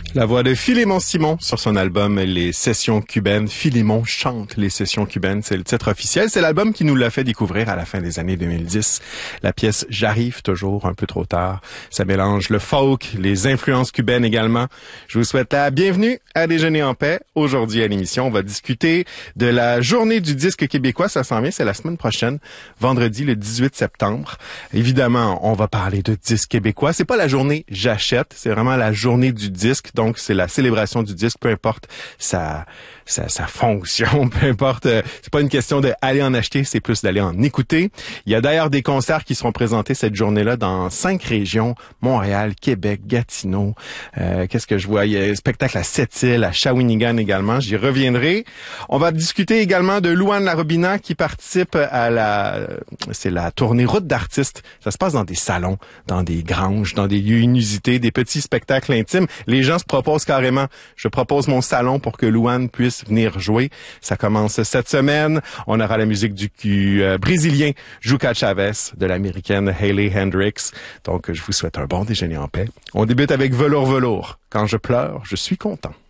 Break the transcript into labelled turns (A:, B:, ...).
A: La voix de Philémon Simon sur son album Les Sessions cubaines. Philémon chante les Sessions cubaines, c'est le titre officiel. C'est l'album qui nous l'a fait découvrir à la fin des années 2010. La pièce J'arrive toujours un peu trop tard. Ça mélange le folk, les influences cubaines également. Je vous souhaite la bienvenue à Déjeuner en paix. Aujourd'hui à l'émission, on va discuter de la journée du disque québécois. Ça s'en vient, c'est la semaine prochaine, vendredi le 18 septembre. Évidemment, on va parler de disque québécois. C'est pas la journée j'achète, c'est vraiment la journée du disque. Donc, c'est la célébration du disque, peu importe sa fonction, peu importe. C'est pas une question d'aller en acheter, c'est plus d'aller en écouter. Il y a d'ailleurs des concerts qui seront présentés cette journée-là dans 5 régions. Montréal, Québec, Gatineau. Qu'est-ce que je vois? Il y a un spectacle à Sept-Îles, à Shawinigan également. J'y reviendrai. On va discuter également de Louane Larobina qui participe à c'est la tournée Route d'artistes. Ça se passe dans des salons, dans des granges, dans des lieux inusités, des petits spectacles intimes. Les gens se proposent carrément. Je propose mon salon pour que Louane puisse venir jouer. Ça commence cette semaine. On aura la musique du brésilien Juca Chavez, de l'américaine Hayley Hendrix. Donc, je vous souhaite un bon déjeuner en paix. On débute avec Velours Velours. Quand je pleure, je suis content.